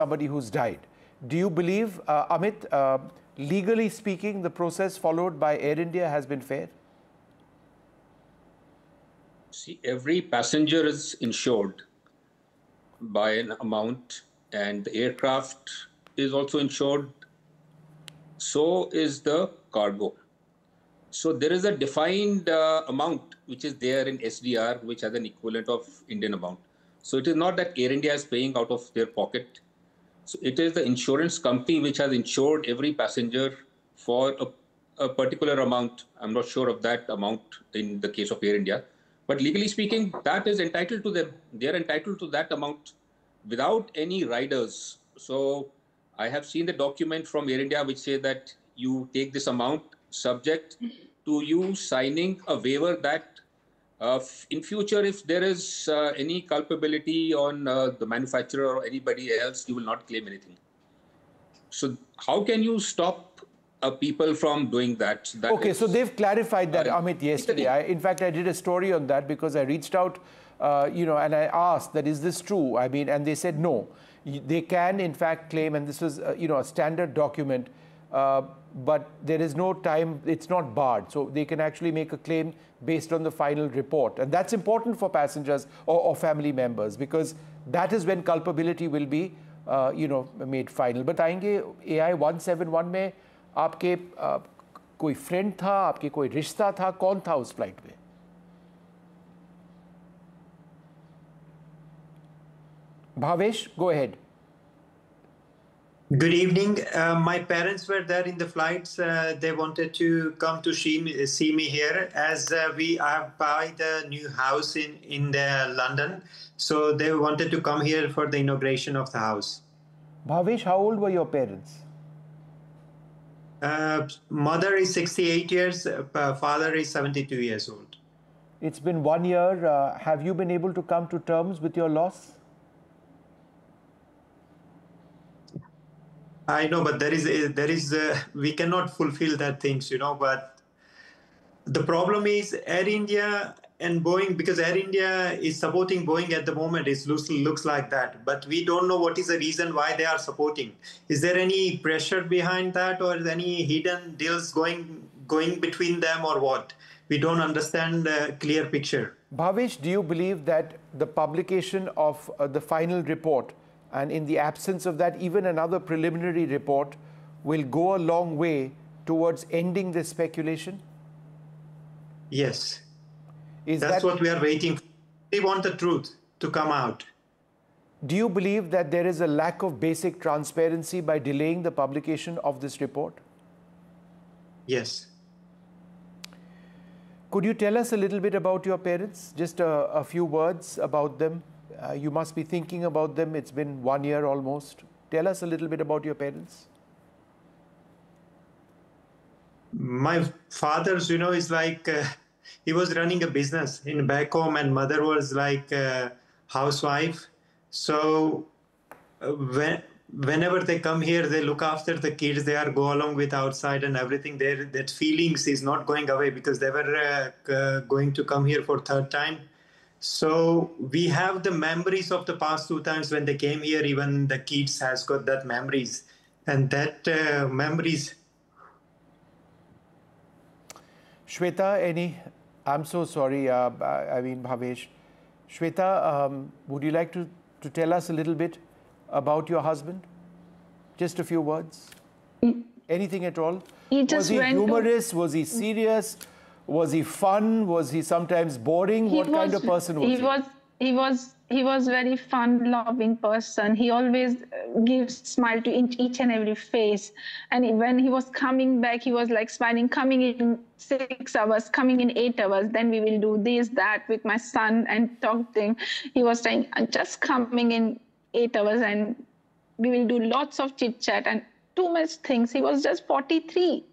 somebody who's died. Do you believe, Amit, legally speaking, the process followed by Air India has been fair? See, every passenger is insured by an amount, and the aircraft is also insured. So is the cargo. So there is a defined amount which is there in SDR, which has an equivalent of Indian amount. So it is not that Air India is paying out of their pocket. So it is the insurance company which has insured every passenger for a particular amount. I'm not sure of that amount in the case of Air India. But legally speaking, that is entitled to them. They are entitled to that amount without any riders. So I have seen the document from Air India which say that you take this amount subject to you signing a waiver that in future, if there is any culpability on the manufacturer or anybody else, you will not claim anything. So how can you stop people from doing that? Okay, so they've clarified that, Amit, yesterday. In fact, I did a story on that because I reached out, and I asked that, is this true? I mean, and they said no. They can, in fact, claim, and this was, a standard document, but there is no time, it's not barred. So they can actually make a claim based on the final report. And that's important for passengers or family members, because that is when culpability will be, made final. बताएंगे AI 171 में आपके कोई friend था, आपके कोई रिश्ता था, कौन था उस फ्लाइट में? Bhavesh, go ahead. Good evening. My parents were there in the flights. They wanted to come to see me here, as we have bought a new house in London. So they wanted to come here for the inauguration of the house. Bhavesh, how old were your parents? Mother is 68 years, father is 72 years old. It's been 1 year. Have you been able to come to terms with your loss? I know, but there is we cannot fulfill that things, but the problem is Air India and Boeing, because Air India is supporting Boeing at the moment. It looks like that, but we don't know what is the reason why they are supporting. Is there any pressure behind that, or is any hidden deals going between them, or what? We don't understand the clear picture. Bhavesh, do you believe that the publication of the final report, and in the absence of that, even another preliminary report, will go a long way towards ending this speculation? Yes. That's what we are waiting for. We want the truth to come out. Do you believe that there is a lack of basic transparency by delaying the publication of this report? Yes. Could you tell us a little bit about your parents? Just a few words about them. You must be thinking about them. It's been 1 year almost. Tell us a little bit about your parents. My father's, is like, he was running a business in back home, and mother was like a housewife. So whenever they come here, they look after the kids. They go along with outside and everything. That feelings is not going away, because they were going to come here for third time. So we have the memories of the past 2 times when they came here. Even the kids has got that memories, and that memories. Shweta, I'm so sorry, Bhavesh. Shweta, would you like to tell us a little bit about your husband? Just a few words. Anything at all? Was he humorous? Was he serious? Was he fun? Was he sometimes boring? What kind of person was he? He was very fun-loving person. He always gives smile to each and every face. And when he was coming back, he was like smiling, coming in 6 hours, coming in 8 hours. Then we will do this, that with my son and talking. He was saying, I'm just coming in 8 hours and we will do lots of chit-chat and too much things. He was just 43.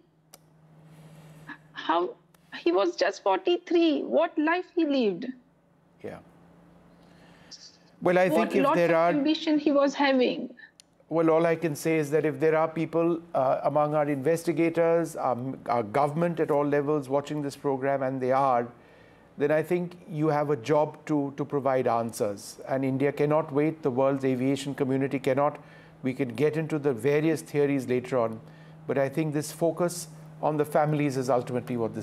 He was just 43. What life he lived. Yeah. Well, I think if there are ambition he was having. Well, all I can say is that if there are people among our investigators, our government at all levels watching this program, and they are, then I think you have a job to provide answers. And India cannot wait. The world's aviation community cannot We can get into the various theories later on. But I think this focus on the families is ultimately what this